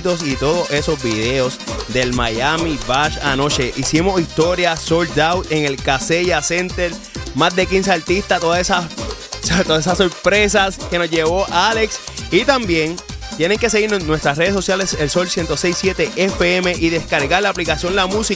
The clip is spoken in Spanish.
fotitos y todos esos videos del Miami Bash anoche. Hicimos historia sold out en el Kaseya Center. Más de 15 artistas, todas esas sorpresas que nos llevó Alex. Y también tienen que seguirnos en nuestras redes sociales, El Sol 106.7 FM, y descargar la aplicación La Música